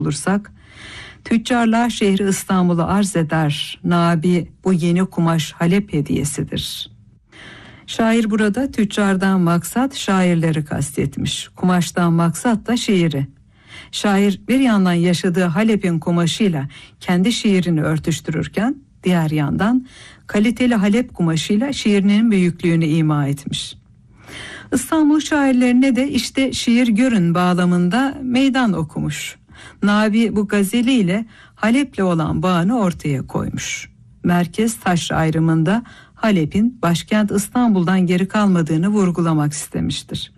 olursak, tüccarlar şehri İstanbul'u arz eder, Nabi bu yeni kumaş Halep hediyesidir. Şair burada tüccardan maksat şairleri kastetmiş, kumaştan maksat da şiiri. Şair bir yandan yaşadığı Halep'in kumaşıyla kendi şiirini örtüştürürken, diğer yandan kaliteli Halep kumaşıyla şiirinin büyüklüğünü ima etmiş. İstanbul şairlerine de işte şiir görün bağlamında meydan okumuş. Nabi bu gazeliyle Halep'le olan bağını ortaya koymuş. Merkez taşra ayrımında Halep'in başkent İstanbul'dan geri kalmadığını vurgulamak istemiştir.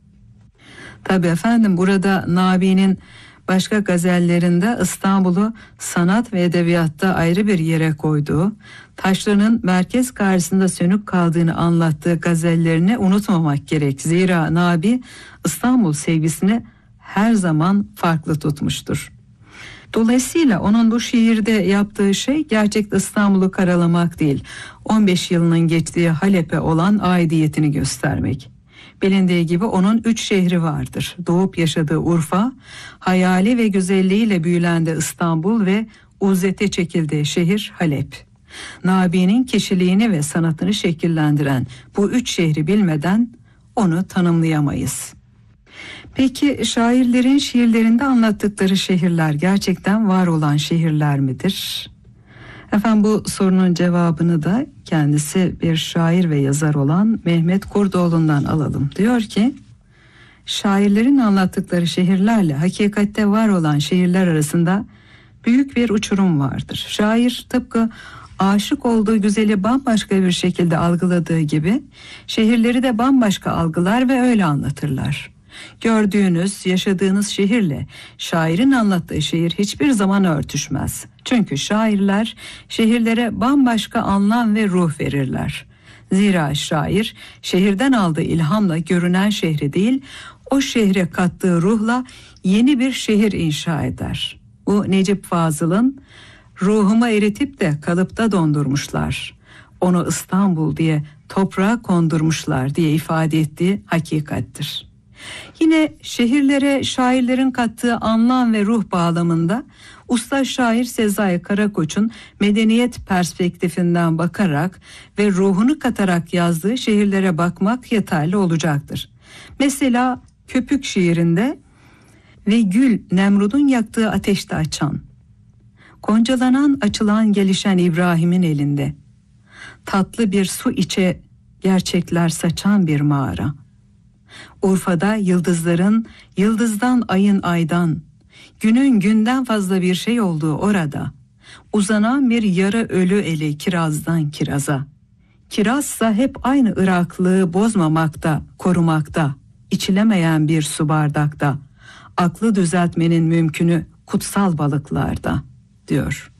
Tabii efendim, burada Nabi'nin başka gazellerinde İstanbul'u sanat ve edebiyatta ayrı bir yere koyduğu, taşranın merkez karşısında sönük kaldığını anlattığı gazellerini unutmamak gerek. Zira Nabi İstanbul sevgisini her zaman farklı tutmuştur. Dolayısıyla onun bu şiirde yaptığı şey gerçekte İstanbul'u karalamak değil, 15 yılının geçtiği Halep'e olan aidiyetini göstermek. Bilindiği gibi onun 3 şehri vardır. Doğup yaşadığı Urfa, hayali ve güzelliğiyle büyülendi İstanbul ve uzete çekildiği şehir Halep. Nabi'nin kişiliğini ve sanatını şekillendiren bu 3 şehri bilmeden onu tanımlayamayız. Peki şairlerin şiirlerinde anlattıkları şehirler gerçekten var olan şehirler midir? Efendim, bu sorunun cevabını da kendisi bir şair ve yazar olan Mehmet Kurdoğlu'ndan alalım. Diyor ki, şairlerin anlattıkları şehirlerle hakikatte var olan şehirler arasında büyük bir uçurum vardır. Şair tıpkı aşık olduğu güzeli bambaşka bir şekilde algıladığı gibi şehirleri de bambaşka algılar ve öyle anlatırlar. Gördüğünüz, yaşadığınız şehirle şairin anlattığı şehir hiçbir zaman örtüşmez. Çünkü şairler şehirlere bambaşka anlam ve ruh verirler. Zira şair şehirden aldığı ilhamla görünen şehri değil, o şehre kattığı ruhla yeni bir şehir inşa eder. Bu Necip Fazıl'ın "Ruhuma eritip de kalıpta dondurmuşlar, onu İstanbul diye toprağa kondurmuşlar" diye ifade ettiği hakikattir. Yine şehirlere şairlerin kattığı anlam ve ruh bağlamında usta şair Sezai Karakoç'un medeniyet perspektifinden bakarak ve ruhunu katarak yazdığı şehirlere bakmak yeterli olacaktır. Mesela Köpük şiirinde "Ve gül Nemrud'un yaktığı ateşte açan, goncalanan açılan gelişen İbrahim'in elinde, tatlı bir su içe gerçekler saçan bir mağara. Urfa'da yıldızların, yıldızdan ayın aydan, günün günden fazla bir şey olduğu orada, uzanan bir yarı ölü eli kirazdan kiraza. Kirazsa hep aynı ıraklığı bozmamakta, korumakta, içilemeyen bir su bardakta, aklı düzeltmenin mümkünü kutsal balıklarda" diyor.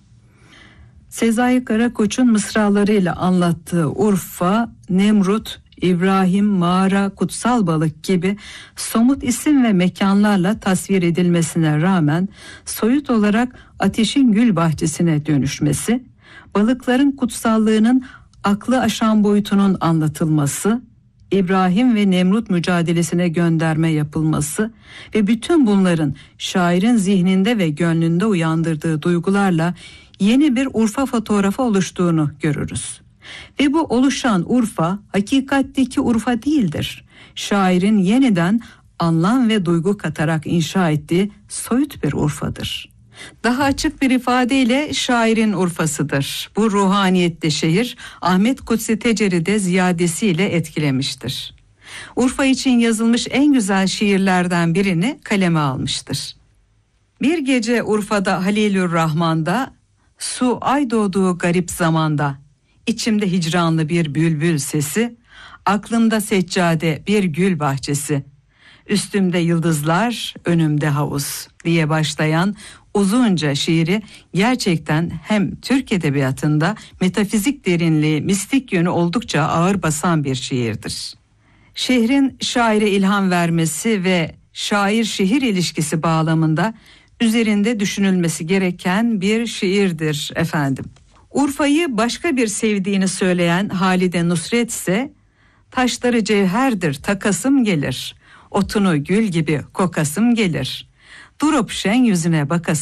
Sezai Karakoç'un mısralarıyla anlattığı Urfa, Nemrut, İbrahim, mağara, kutsal balık gibi somut isim ve mekanlarla tasvir edilmesine rağmen soyut olarak ateşin gül bahçesine dönüşmesi, balıkların kutsallığının aklı aşan boyutunun anlatılması, İbrahim ve Nemrut mücadelesine gönderme yapılması ve bütün bunların şairin zihninde ve gönlünde uyandırdığı duygularla yeni bir Urfa fotoğrafı oluştuğunu görürüz. Ve bu oluşan Urfa hakikatteki Urfa değildir. Şairin yeniden anlam ve duygu katarak inşa ettiği soyut bir Urfa'dır. Daha açık bir ifadeyle şairin Urfa'sıdır. Bu ruhaniyette şehir Ahmet Kutsi Teceri'de ziyadesiyle etkilemiştir. Urfa için yazılmış en güzel şiirlerden birini kaleme almıştır. Bir gece Urfa'da Halilürrahman'da, su ay doğduğu garip zamanda, İçimde hicranlı bir bülbül sesi, aklımda seccade bir gül bahçesi, üstümde yıldızlar, önümde havuz diye başlayan uzunca şiiri gerçekten hem Türk edebiyatında metafizik derinliği, mistik yönü oldukça ağır basan bir şiirdir. Şehrin şaire ilham vermesi ve şair-şehir ilişkisi bağlamında üzerinde düşünülmesi gereken bir şiirdir efendim. Urfa'yı başka bir sevdiğini söyleyen Halide Nusret ise "Taşları cevherdir takasım gelir, otunu gül gibi kokasım gelir, durup şen yüzüne bakasın.